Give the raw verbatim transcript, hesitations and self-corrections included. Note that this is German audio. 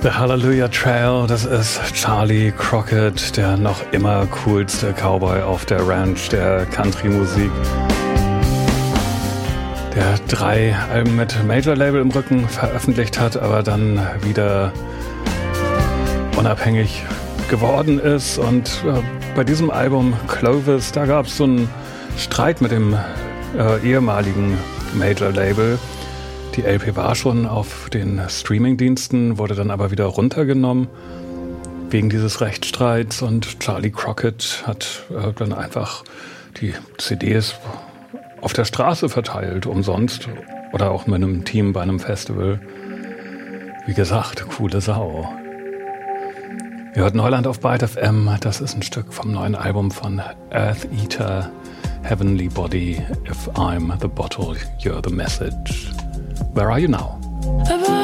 The Hallelujah Trail, das ist Charlie Crockett, der noch immer coolste Cowboy auf der Ranch der Country-Musik. Der drei Alben mit Major-Label im Rücken veröffentlicht hat, aber dann wieder unabhängig geworden ist. Und äh, bei diesem Album Clovis, da gab es so einen Streit mit dem äh, ehemaligen Major-Label. Die L P war schon auf den Streaming-Diensten, wurde dann aber wieder runtergenommen wegen dieses Rechtsstreits. Und Charlie Crockett hat äh, dann einfach die C Ds auf der Straße verteilt, umsonst. Oder auch mit einem Team bei einem Festival. Wie gesagt, coole Sau. Ihr hört Neuland auf Byte F M. Das ist ein Stück vom neuen Album von Earth Eater, Heavenly Body. If I'm the bottle, you're the message. Where are you now?